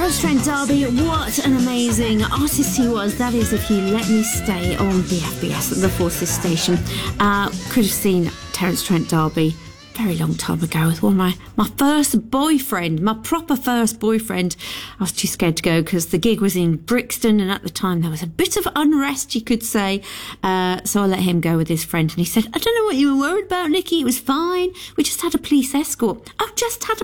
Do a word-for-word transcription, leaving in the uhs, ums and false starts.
Terence Trent D'Arby, what an amazing artist he was. That is If You Let Me Stay on the F B S, the Forces station. Uh, could have seen Terence Trent D'Arby very long time ago with one of my, my first boyfriend, my proper first boyfriend. I was too scared to go because the gig was in Brixton, and at the time there was a bit of unrest, you could say. Uh, so I let him go with his friend, and he said, I don't know what you were worried about, Nikki. It was fine. We just had a police escort. Oh, just had a